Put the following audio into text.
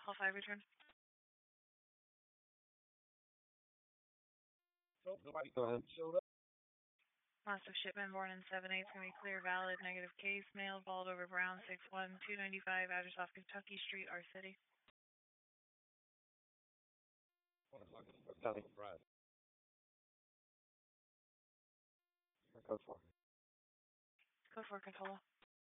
Call 5 return. Nobody go ahead. Showed up. Lots of shipment born in 7/8 gonna be clear, valid, negative case, mailed, balled over Brown, 61295, address off Kentucky Street, R City. 1 o'clock. County. Right. Code 4. Code 4 controller.